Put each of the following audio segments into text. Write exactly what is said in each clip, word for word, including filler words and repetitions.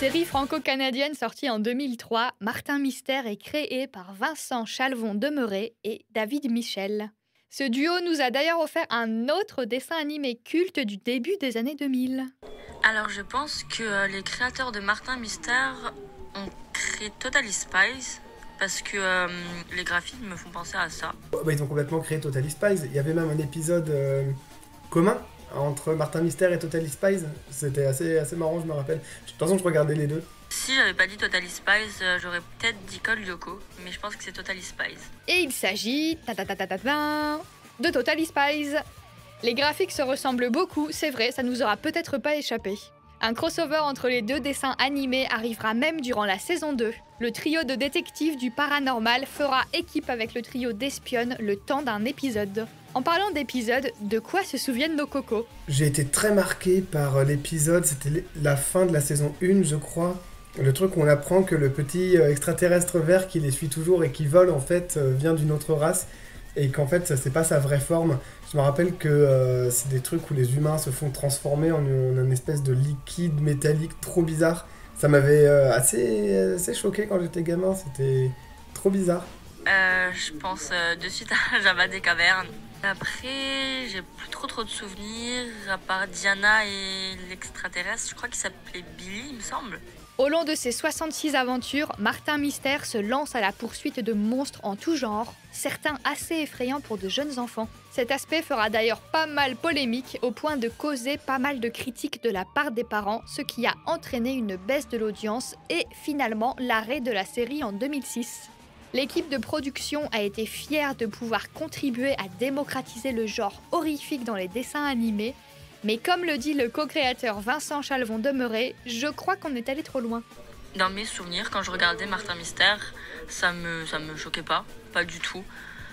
Série franco-canadienne sortie en deux mille trois, Martin Mystère est créé par Vincent Chalvon-Demerey et David Michel. Ce duo nous a d'ailleurs offert un autre dessin animé culte du début des années deux mille. Alors je pense que euh, les créateurs de Martin Mystère ont créé Totally Spies parce que euh, les graphismes me font penser à ça. Bah, ils ont complètement créé Totally Spies. Il y avait même un épisode euh, commun entre Martin Mystère et Totally Spies. C'était assez, assez marrant, je me rappelle. De toute façon, je regardais les deux. Si j'avais pas dit Totally Spies, euh, j'aurais peut-être dit Code Lyoko, mais je pense que c'est Totally Spies. Et il s'agit ta ta ta ta ta ta, de Totally Spies. Les graphiques se ressemblent beaucoup, c'est vrai, ça nous aura peut-être pas échappé. Un crossover entre les deux dessins animés arrivera même durant la saison deux. Le trio de détectives du paranormal fera équipe avec le trio d'espionnes le temps d'un épisode. En parlant d'épisode, de quoi se souviennent nos cocos ? J'ai été très marqué par l'épisode, c'était la fin de la saison un, je crois. Le truc où on apprend que le petit extraterrestre vert qui les suit toujours et qui vole, en fait, vient d'une autre race. Et qu'en fait, c'est pas sa vraie forme. Je me rappelle que euh, c'est des trucs où les humains se font transformer en une, en une espèce de liquide métallique trop bizarre. Ça m'avait euh, assez, assez choqué quand j'étais gamin, c'était trop bizarre. Euh, je pense euh, de suite à Java des Cavernes. Après, j'ai plus trop trop de souvenirs, à part Diana et l'extraterrestre, je crois qu'il s'appelait Billy, il me semble. Au long de ses soixante-six aventures, Martin Mystère se lance à la poursuite de monstres en tout genre, certains assez effrayants pour de jeunes enfants. Cet aspect fera d'ailleurs pas mal polémique, au point de causer pas mal de critiques de la part des parents, ce qui a entraîné une baisse de l'audience et finalement l'arrêt de la série en deux mille six. L'équipe de production a été fière de pouvoir contribuer à démocratiser le genre horrifique dans les dessins animés, mais comme le dit le co-créateur Vincent Chalvon-Demerey, je crois qu'on est allé trop loin. Dans mes souvenirs, quand je regardais Martin Mystère, ça me, ça me choquait pas, pas du tout.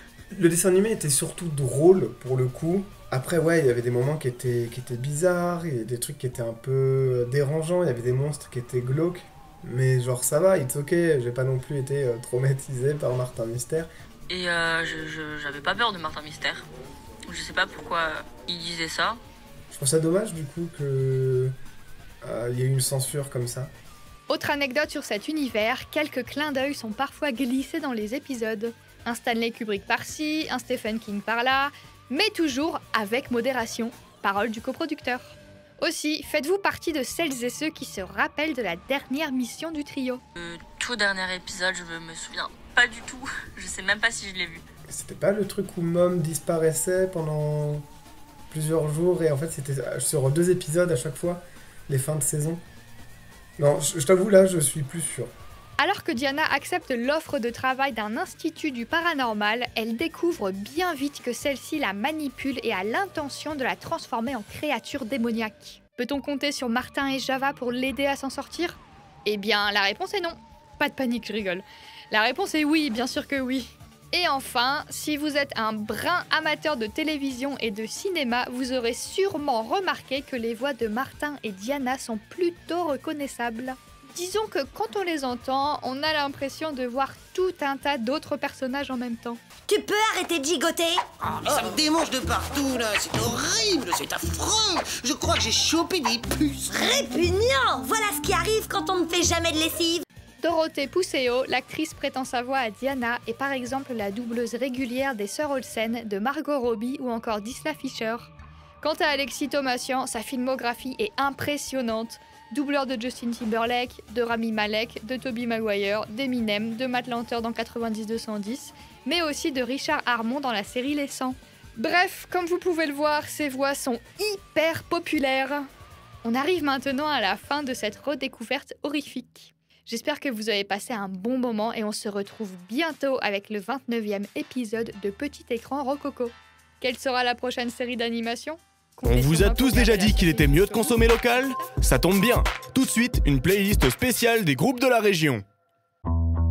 Le dessin animé était surtout drôle, pour le coup. Après, ouais, il y avait des moments qui étaient, qui étaient bizarres, il y avait des trucs qui étaient un peu dérangeants, il y avait des monstres qui étaient glauques. Mais genre, ça va, it's ok, j'ai pas non plus été euh, traumatisé par Martin Mystère. Et euh, je, je, j'avais pas peur de Martin Mystère. Je sais pas pourquoi il disait ça. Je trouve ça dommage, du coup, que euh, y ait eu une censure comme ça. Autre anecdote sur cet univers, quelques clins d'œil sont parfois glissés dans les épisodes. Un Stanley Kubrick par-ci, un Stephen King par-là, mais toujours avec modération. Parole du coproducteur. Aussi, faites-vous partie de celles et ceux qui se rappellent de la dernière mission du trio. Le tout dernier épisode, je me souviens pas du tout. Je sais même pas si je l'ai vu. C'était pas le truc où Mom disparaissait pendant plusieurs jours et en fait c'était sur deux épisodes à chaque fois, les fins de saison. Non, je, je t'avoue là, je suis plus sûr. Alors que Diana accepte l'offre de travail d'un institut du paranormal, elle découvre bien vite que celle-ci la manipule et a l'intention de la transformer en créature démoniaque. Peut-on compter sur Martin et Java pour l'aider à s'en sortir ? Eh bien, la réponse est non. Pas de panique, je rigole. La réponse est oui, bien sûr que oui. Et enfin, si vous êtes un brin amateur de télévision et de cinéma, vous aurez sûrement remarqué que les voix de Martin et Diana sont plutôt reconnaissables. Disons que quand on les entend, on a l'impression de voir tout un tas d'autres personnages en même temps. Tu peux arrêter de gigoter ? Oh, mais ça me démange de partout, là. C'est horrible, c'est affreux. Je crois que j'ai chopé des puces. Répugnant ! Voilà ce qui arrive quand on ne fait jamais de lessive. Dorothée Pousseau, l'actrice prêtant sa voix à Diana, est par exemple la doubleuse régulière des Sœurs Olsen, de Margot Robbie ou encore d'Isla Fisher. Quant à Alexis Thomasian, sa filmographie est impressionnante. Doubleur de Justin Timberlake, de Rami Malek, de Tobey Maguire, d'Eminem, de Matt Lanter dans quatre-vingt-dix deux cent dix, mais aussi de Richard Harmon dans la série Les cent. Bref, comme vous pouvez le voir, ces voix sont hyper populaires. On arrive maintenant à la fin de cette redécouverte horrifique. J'espère que vous avez passé un bon moment et on se retrouve bientôt avec le vingt-neuvième épisode de Petit Écran Rococo. Quelle sera la prochaine série d'animation ? On vous a tous déjà dit qu'il était mieux de consommer local ? Ça tombe bien. Tout de suite, une playlist spéciale des groupes de la région.